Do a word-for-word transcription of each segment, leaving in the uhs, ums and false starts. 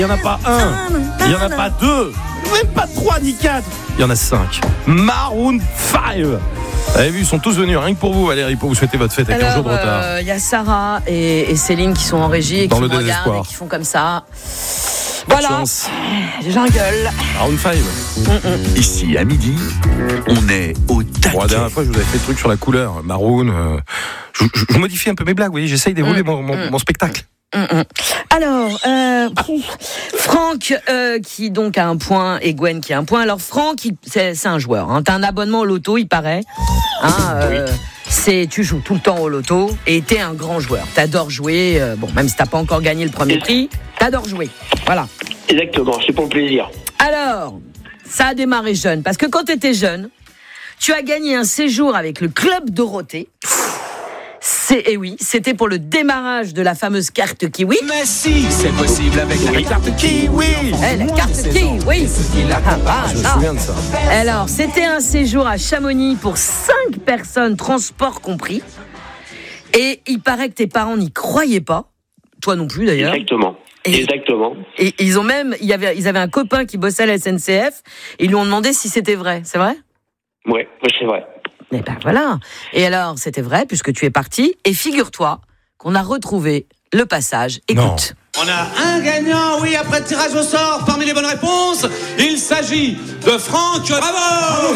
Il n'y en a pas un, il n'y en a pas deux, même pas trois ni quatre, il y en a cinq. Maroon five. Vous avez vu, ils sont tous venus, rien que pour vous Valérie, pour vous souhaiter votre fête avec Alors, un jour de retard. Il euh, y a Sarah et, et Céline qui sont en régie et Dans qui le me regardent désespoir. et qui font comme ça. Bonne Voilà, chance. j'engueule. Maroon five. Mm-mm. Ici, à midi, on est au taquet. Bon, la dernière fois, je vous avais fait le truc sur la couleur, maroon. Euh, je, je, je modifie un peu mes blagues, vous voyez, j'essaye d'évoluer Mm. mon, mon, Mm. mon spectacle. Mm-mm. Alors, euh, Franck euh, qui donc a un point et Gwen qui a un point. Alors Franck, il, c'est, c'est un joueur. Hein. T'as un abonnement au loto, il paraît. Hein, euh, c'est, tu joues tout le temps au loto et t'es un grand joueur. T'adores jouer. Euh, bon, même si t'as pas encore gagné le premier prix, t'adores jouer. Voilà. Exactement, c'est pour le plaisir. Alors, ça a démarré jeune parce que quand t'étais jeune, tu as gagné un séjour avec le Club Dorothée. C'est, et oui, c'était pour le démarrage de la fameuse carte Kiwi. Mais si, c'est possible avec la carte Kiwi. Eh, la carte Kiwi. Ah, ah, Je me ah. souviens de ça. Alors, c'était un séjour à Chamonix pour cinq personnes, transport compris. Et il paraît que tes parents n'y croyaient pas. Toi non plus, d'ailleurs. Exactement. Et- Exactement. Et ils ont même, il y avait, ils avaient un copain qui bossait à la S N C F. Et ils lui ont demandé si c'était vrai. C'est vrai? Ouais, ouais, c'est vrai. Eh ben voilà. Et alors, c'était vrai puisque tu es parti. Et figure-toi qu'on a retrouvé le passage. Écoute. On a un gagnant, oui, après le tirage au sort, parmi les bonnes réponses, il s'agit de Franck. Bravo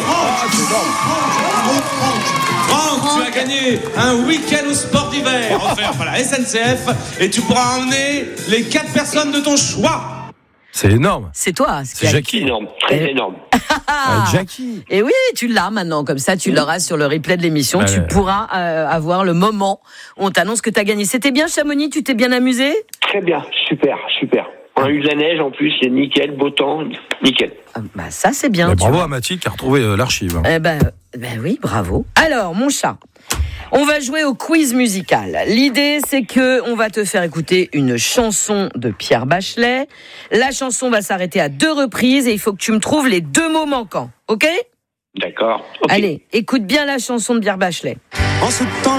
Franck, tu as gagné un week-end au sport d'hiver offert par la S N C F et tu pourras emmener les quatre personnes de ton choix. C'est énorme. C'est toi. ce qui C'est a- Jackie. Énorme, très Eh- énorme. Ah, Jackie. Et oui, tu l'as maintenant, comme ça tu l'auras sur le replay de l'émission, Ouais, tu ouais. pourras euh, avoir le moment où on t'annonce que tu as gagné. C'était bien Chamonix, tu t'es bien amusé? Très bien, super, super. On a eu de la neige en plus, c'est nickel, beau temps, nickel. Ah, bah ça c'est bien. Mais tu bravo vois. à Mathilde qui a retrouvé euh, l'archive. Eh ben, euh, ben oui, bravo. Alors, mon chat, on va jouer au quiz musical. L'idée, c'est que on va te faire écouter une chanson de Pierre Bachelet. La chanson va s'arrêter à deux reprises et il faut que tu me trouves les deux mots manquants. Ok? D'accord. Ok. Allez, écoute bien la chanson de Pierre Bachelet. En ce temps